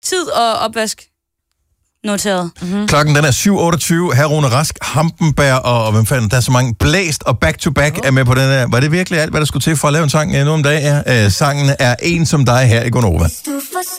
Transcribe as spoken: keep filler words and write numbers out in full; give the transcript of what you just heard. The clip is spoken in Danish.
tid og opvask. Noteret. Mm-hmm. Klokken den er syv otteogtyve. Her Rune Rask, Hampenberg og, og hvem fanden, der er så mange. Blæst og Back to Back oh. er med på den her. Var det virkelig alt, hvad der skulle til for at lave en sang nu om dagen? Ja. Øh, sangen er En som dig her i Gonova.